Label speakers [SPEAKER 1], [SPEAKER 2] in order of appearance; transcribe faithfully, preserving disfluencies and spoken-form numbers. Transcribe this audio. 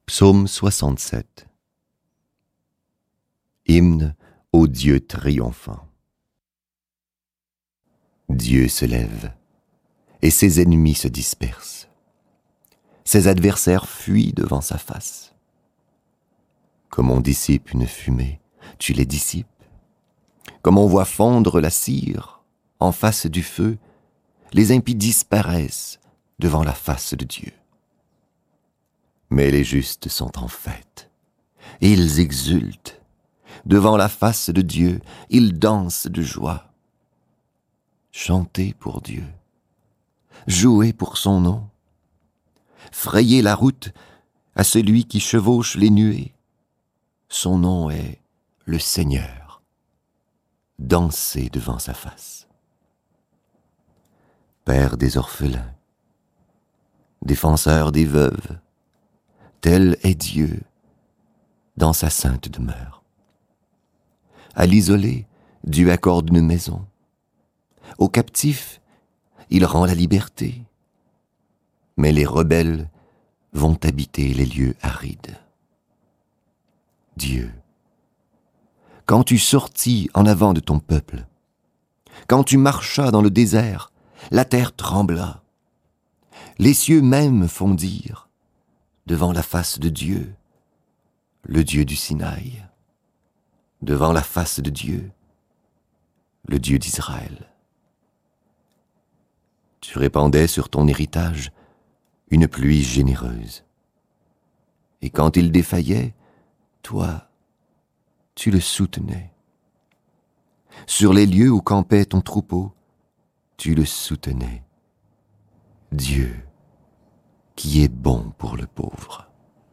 [SPEAKER 1] Psaume soixante-sept. Hymne au Dieu triomphant. Dieu se lève, et ses ennemis se dispersent. Ses adversaires fuient devant sa face. Comme on dissipe une fumée, tu les dissipes. Comme on voit fondre la cire en face du feu, les impies disparaissent devant la face de Dieu. Mais les justes sont en fête, et ils exultent. Devant la face de Dieu, ils dansent de joie. Chantez pour Dieu, jouez pour son nom, frayez la route à celui qui chevauche les nuées. Son nom est le Seigneur. Dansez devant sa face. Père des orphelins, défenseur des veuves, tel est Dieu dans sa sainte demeure. À l'isolé, Dieu accorde une maison. Aux captifs, il rend la liberté. Mais les rebelles vont habiter les lieux arides. Dieu, quand tu sortis en avant de ton peuple, quand tu marchas dans le désert, la terre trembla. Les cieux même fondirent devant la face de Dieu, le Dieu du Sinaï, devant la face de Dieu, le Dieu d'Israël. Tu répandais sur ton héritage une pluie généreuse. Et quand il défaillait, toi, tu le soutenais. Sur les lieux où campait ton troupeau, tu le soutenais. Dieu, qui est bon pour le pauvre.